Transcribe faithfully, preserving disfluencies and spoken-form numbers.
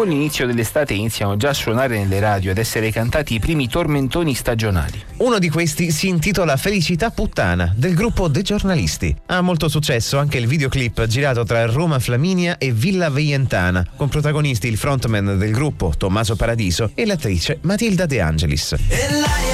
Con l'inizio dell'estate iniziano già a suonare nelle radio ed essere cantati i primi tormentoni stagionali. Uno di questi si intitola Felicità puttana, del gruppo De Giornalisti. Ha molto successo anche il videoclip girato tra Roma Flaminia e Villa Veientana, con protagonisti il frontman del gruppo Tommaso Paradiso e l'attrice Matilda De Angelis.